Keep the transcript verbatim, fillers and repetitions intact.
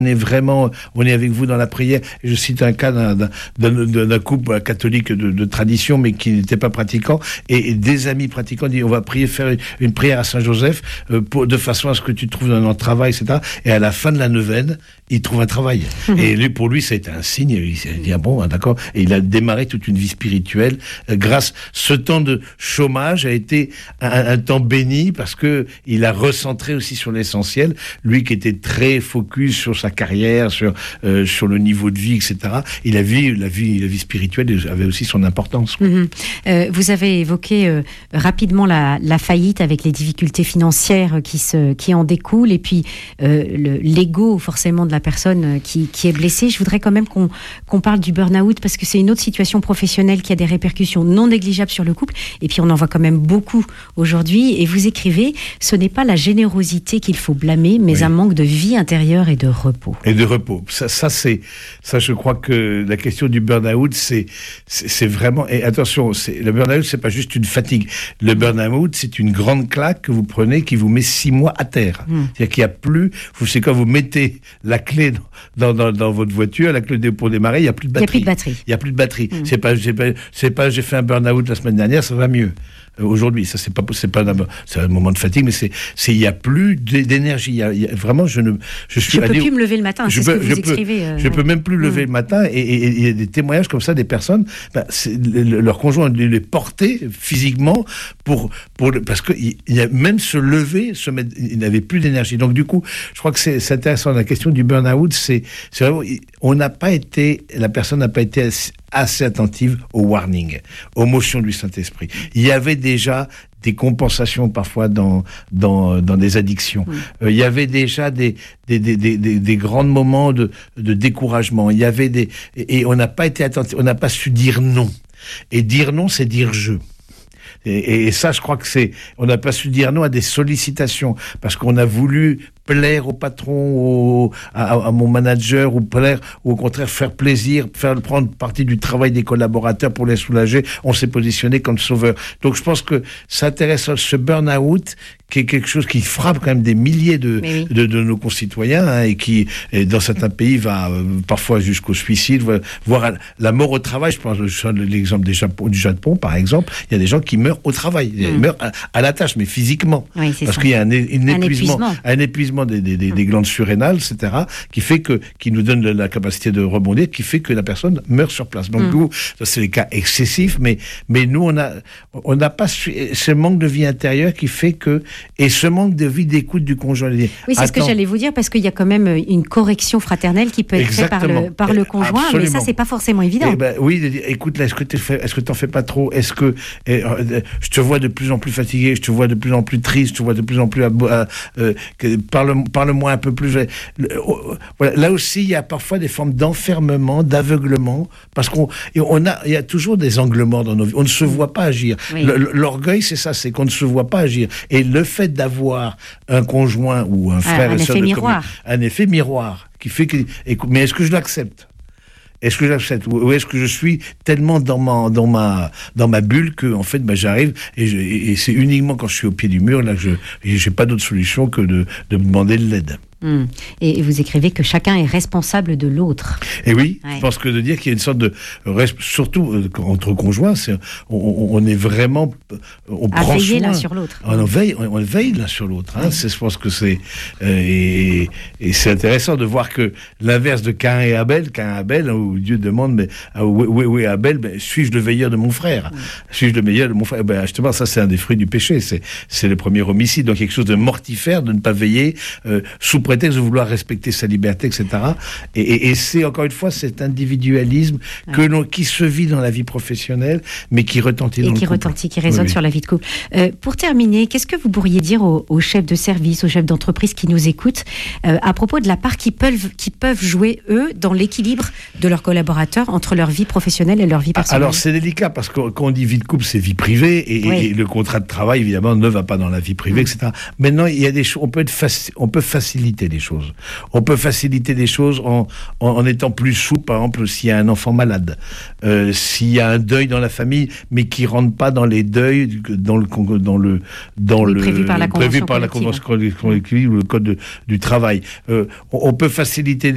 est vraiment, on est avec vous dans la prière. Je cite un cas d'un, d'un, d'un, d'un couple catholique de, de tradition, mais qui n'était pas pratiquant, et, et des amis pratiquants disent, on va prier, faire une, une prière à Saint-Joseph, euh, pour, de façon à ce que tu trouves un travail, et cetera. Et à la fin de la neuvaine, il trouve un travail. Mmh. Et lui, pour lui, ça a été un signe. Il s'est dit, ah bon, hein, d'accord. Et il a démarré toute une vie spirituelle. Euh, grâce, ce temps de chômage a été un, un temps béni parce que il a recentré aussi sur l'essentiel. Lui qui était très focus sur sa carrière, sur euh, sur le niveau de vie, et cetera. Et la vie, la vie, la vie spirituelle avait aussi son importance. Mmh. Euh, vous avez évoqué euh, rapidement la, la faillite avec les difficultés financières qui se qui en découlent et puis euh, le, l'ego forcément de la personne qui, qui est blessée. Je voudrais quand même qu'on, qu'on parle du burn-out parce que c'est une autre situation professionnelle qui a des répercussions non négligeables sur le couple et puis on en voit quand même beaucoup aujourd'hui et vous écrivez, ce n'est pas la générosité qu'il faut blâmer mais oui. un manque de vie intérieure et de repos. Et de repos. Ça, ça c'est, ça je crois que la question du burn-out c'est, c'est, c'est vraiment, et attention, c'est, le burn-out c'est pas juste une fatigue. Le burn-out c'est une grande claque que vous prenez qui vous met six mois à terre. Mmh. C'est-à-dire qu'il n'y a plus, vous savez quand vous mettez la clé dans, dans, dans votre voiture, la clé pour démarrer, il n'y a plus de batterie. Il n'y a plus de batterie. Il n'y a plus de batterie. Mmh. C'est pas, c'est pas, c'est pas, j'ai fait un burn-out la semaine dernière, ça va mieux. Euh, aujourd'hui, ça c'est pas, c'est pas, c'est un moment de fatigue, mais c'est, c'est, il n'y a plus d'énergie. Il y a, il y a, vraiment, je ne, je suis je allé. peux plus me lever le matin. Je c'est peux, ce que vous je écrivez. Peux, euh, je peux même plus lever mmh. le matin, et il y a des témoignages comme ça des personnes. Ben, c'est, le, leur conjoint les portait physiquement pour, pour, parce que il, il y a même se lever, se mettre, il n'avait plus d'énergie. Donc du coup, je crois que c'est, c'est intéressant. La question du burn-out, c'est, c'est vraiment, on n'a pas été, la personne n'a pas été assez, assez attentive aux warnings, aux motions du Saint-Esprit. Il y avait déjà des compensations parfois dans dans dans des addictions. Oui. Euh, il y avait déjà des des des des des, des grands moments de de découragement. Il y avait des et, et on n'a pas été attentif, on n'a pas su dire non. Et dire non, c'est dire je. Et, et ça, je crois que c'est, on n'a pas su dire non à des sollicitations parce qu'on a voulu plaire au patron, au, à, à mon manager, ou plaire, ou au contraire faire plaisir, faire prendre partie du travail des collaborateurs pour les soulager. On s'est positionné comme sauveur. Donc je pense que ça intéresse ce burn-out qui est quelque chose qui frappe quand même des milliers de oui. de, de nos concitoyens hein, et qui, et dans certains pays, va euh, parfois jusqu'au suicide, voire la mort au travail. Je pense je donne l'exemple des Japon, du Japon, par exemple. Il y a des gens qui meurent au travail, mmh. ils meurent à, à la tâche, mais physiquement, oui, parce ça. qu'il y a un, un, un épuisement, épuisement, un épuisement des, des, des, des glandes surrénales, et cetera, qui fait que, qui nous donne la capacité de rebondir, qui fait que la personne meurt sur place. Donc, mmh. nous, ça, c'est les cas excessifs, mais, mais nous, on a, on n'a pas su, ce manque de vie intérieure qui fait que, et ce manque de vie d'écoute du conjoint. Oui, c'est Attends. ce que j'allais vous dire, parce qu'il y a quand même une correction fraternelle qui peut être faite par le, par le conjoint, Absolument. mais ça, c'est pas forcément évident. Eh ben, oui, écoute, là, est-ce que tu fais, est-ce que t'en fais pas trop? Est-ce que, eh, euh, je te vois de plus en plus fatigué, je te vois de plus en plus triste, je te vois de plus en plus, euh, euh, parle, parle-moi un peu plus. Le, euh, voilà. Là aussi, il y a parfois des formes d'enfermement, d'aveuglement, parce qu'on, et on a, il y a toujours des angles morts dans nos vies. On ne se voit pas agir. Oui. Le, l'orgueil, c'est ça, c'est qu'on ne se voit pas agir. Et le fait d'avoir un conjoint ou un frère, ah, un et effet miroir, commune, un effet miroir, qui fait que, mais est-ce que je l'accepte? Est-ce que j'accepte ou est-ce que je suis tellement dans ma dans ma dans ma bulle que en fait bah, j'arrive et, je, et c'est uniquement quand je suis au pied du mur là que je j'ai pas d'autre solution que de de demander de l'aide. Mmh. Et vous écrivez que chacun est responsable de l'autre. Et oui, ouais. je pense que de dire qu'il y a une sorte de surtout euh, entre conjoints, c'est on, on est vraiment on à prend veiller soin, l'un sur l'autre. On veille, on, on veille l'un sur l'autre. Hein, ouais. c'est, je pense que c'est euh, et, et c'est intéressant de voir que l'inverse de Caïn et Abel, Caïn et Abel, où Dieu demande mais où, où, où est Abel, ben, suis-je le veilleur de mon frère? Ouais. Suis-je le veilleur de mon frère? Ben justement, ça c'est un des fruits du péché. C'est c'est le premier homicide. Donc quelque chose de mortifère de ne pas veiller euh, sous prétexte de vouloir respecter sa liberté, et cetera. Et, et, et c'est, encore une fois, cet individualisme ouais. que l'on, qui se vit dans la vie professionnelle, mais qui retentit dans et le qui couple. retentit, qui résonne oui, oui. sur la vie de couple. Euh, pour terminer, qu'est-ce que vous pourriez dire aux, aux chefs de service, aux chefs d'entreprise qui nous écoutent, euh, à propos de la part qu'ils peuvent, qu'ils peuvent jouer, eux, dans l'équilibre de leurs collaborateurs entre leur vie professionnelle et leur vie personnelle? Alors, c'est délicat, parce que quand on dit vie de couple, c'est vie privée, et, oui. et le contrat de travail, évidemment, ne va pas dans la vie privée, mmh. et cetera. Maintenant, il y a des choses, on peut être faci- on peut faciliter les choses. On peut faciliter des choses en, en, en étant plus souple, par exemple, s'il y a un enfant malade, euh, s'il y a un deuil dans la famille, mais qui rentre pas dans les deuils, dans le, dans le, dans oui, le, prévu par la convention prévu par la convention collective ou le code de, du travail. Euh, on, on peut faciliter